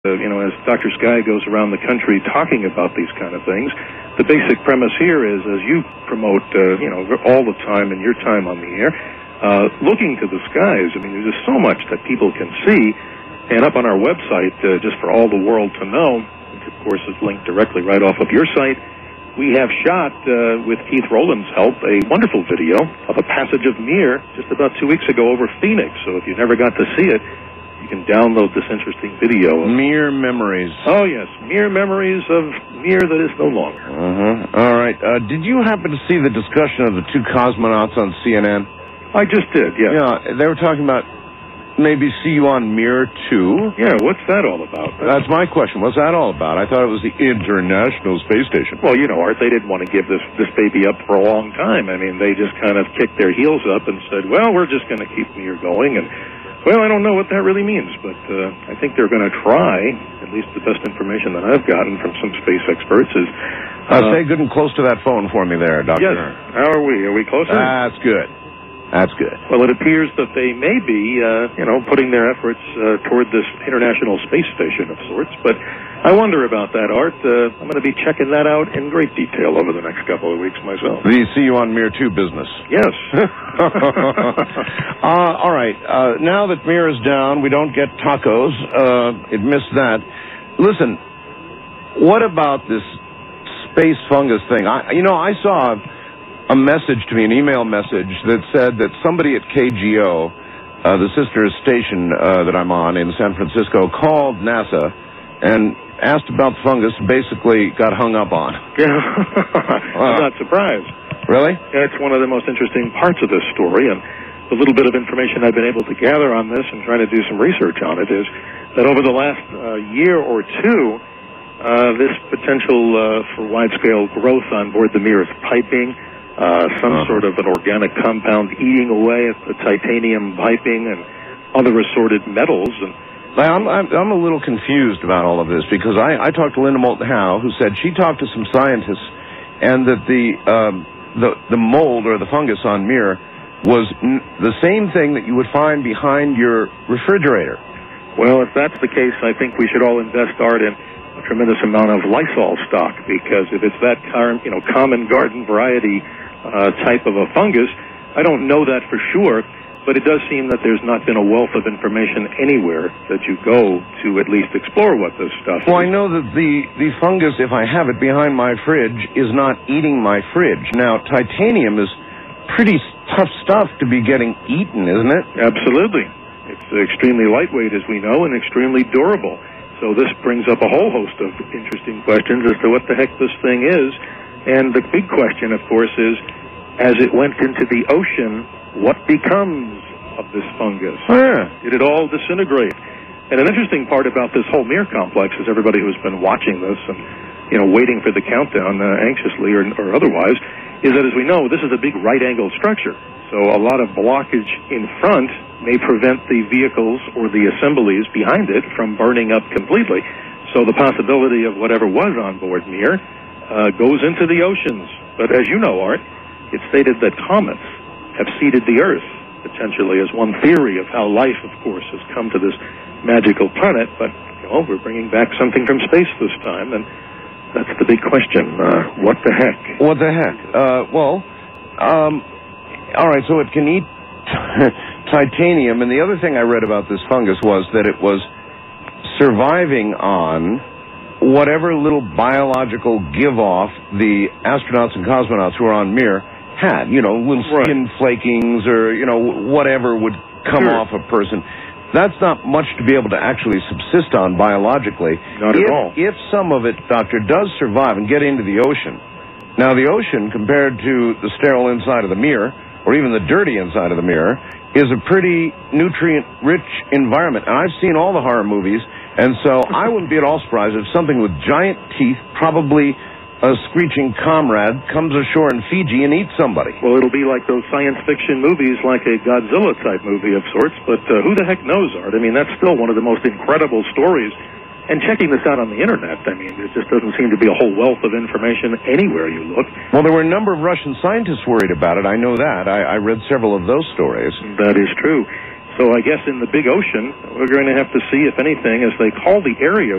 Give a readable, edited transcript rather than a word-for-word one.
As Dr. Sky goes around the country talking about these kind of things, the basic premise here is, as you promote, all the time in your time on the air, looking to the skies. I mean, there's just so much that people can see, and up on our website, just for all the world to know, which of course is linked directly right off of your site, we have shot, with Keith Rowland's help, a wonderful video of a passage of Mir just about 2 weeks ago over Phoenix. So if you never got to see it, you can download this interesting video. Mir Memories. Oh, yes. Mir Memories of Mir that is no longer. All right. Did you happen to see the discussion of the two cosmonauts on CNN? I just did, yes. Yeah, they were talking about maybe see you on Mir 2. Yeah, what's that all about? That's my question. What's that all about? I thought it was the International Space Station. Well, Art, they didn't want to give this baby up for a long time. I mean, they just kind of kicked their heels up and said, well, we're just going to keep Mir going, and well, I don't know what that really means, but I think they're going to try. At least the best information that I've gotten from some space experts is... Stay good and close to that phone for me there, Doctor. Yes. How are we? Are we closer? That's good. That's good. Well, it appears that they may be, putting their efforts toward this International Space Station of sorts, but I wonder about that, Art. I'm going to be checking that out in great detail over the next couple of weeks myself. The see you on Mir 2 business. Yes. All right. Now that Mir is down, we don't get tacos. It missed that. Listen, what about this space fungus thing? I saw a message to me, an email message that said that somebody at KGO, the sister station that I'm on in San Francisco, called NASA and asked about the fungus, basically got hung up on. I'm not surprised. Really? It's one of the most interesting parts of this story, and the little bit of information I've been able to gather on this and trying to do some research on it is that over the last year or two, this potential for wide-scale growth on board the Mir piping, some sort of an organic compound eating away at the titanium piping and other assorted metals. And I'm a little confused about all of this because I talked to Linda Moulton Howe, who said she talked to some scientists and that the mold or the fungus on Mir was the same thing that you would find behind your refrigerator. Well, if that's the case, I think we should all invest, Art, in a tremendous amount of Lysol stock, because if it's that common garden variety type of a fungus, I don't know that for sure. But it does seem that there's not been a wealth of information anywhere that you go to at least explore what this stuff is. Well, I know that the fungus, if I have it behind my fridge, is not eating my fridge. Now, titanium is pretty tough stuff to be getting eaten, isn't it? Absolutely. It's extremely lightweight, as we know, and extremely durable. So this brings up a whole host of interesting questions as to what the heck this thing is. And the big question, of course, is, as it went into the ocean, what becomes of this fungus? Did it all disintegrate? And an interesting part about this whole Mir complex is everybody who's been watching this and, waiting for the countdown anxiously or otherwise, is that, as we know, this is a big right-angled structure. So a lot of blockage in front may prevent the vehicles or the assemblies behind it from burning up completely. So the possibility of whatever was on board Mir goes into the oceans. But as you know, Art, it's stated that comets have seeded the Earth, potentially, as one theory of how life, of course, has come to this magical planet. But, we're bringing back something from space this time, and that's the big question. What the heck? What the heck? All right, so it can eat titanium, and the other thing I read about this fungus was that it was surviving on whatever little biological give-off the astronauts and cosmonauts who are on Mir had, little skin flakings or, whatever would come off a person. That's not much to be able to actually subsist on biologically. Not at all. If some of it, Doctor, does survive and get into the ocean, now the ocean, compared to the sterile inside of the Mir, or even the dirty inside of the Mir, is a pretty nutrient-rich environment. And I've seen all the horror movies, and so I wouldn't be at all surprised if something with giant teeth, probably a screeching comrade, comes ashore in Fiji and eats somebody. Well, it'll be like those science fiction movies, like a Godzilla-type movie of sorts, but who the heck knows, Art? I mean, that's still one of the most incredible stories. And checking this out on the Internet, I mean, there just doesn't seem to be a whole wealth of information anywhere you look. Well, there were a number of Russian scientists worried about it. I know that. I read several of those stories. That is true. So I guess in the big ocean, we're going to have to see, if anything, as they call the area